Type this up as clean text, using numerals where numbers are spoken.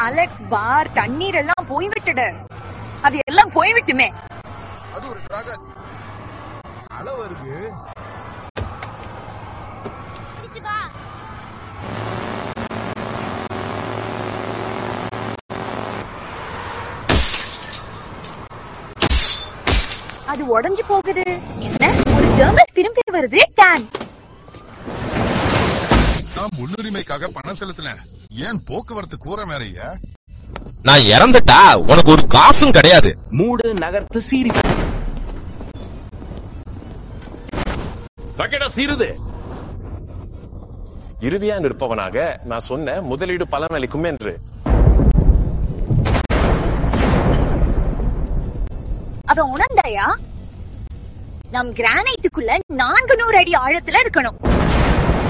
Alex பார் தண்ணீர் எல்லாம் போய்விட்டது. அது எல்லாம் போய்விட்டுமே. அது ஒரு டிராகன் அலை வருது. அது உடைஞ்சு போகுது. என்ன ஒரு ஜெர்மன் திரும்பி வருது. கேன் நான் முன்னுரிமைக்காக பணம் செலுத்தினேன். ஏன் போக்குவரத்து கூற மேறையா? நான் இறந்துட்டா உனக்கு ஒரு காசும் கிடையாது. மூடு நகர்த்து சீரி பக்கெட்டா சீருது. இறுதியா நிற்பவனாக நான் சொன்ன முதலீடு பலனளிக்கும் என்று. அத உணர்ந்தாயா? நம் கிரானைட்டுக்குள்ள 400 அடி ஆழத்துல இருக்கணும்.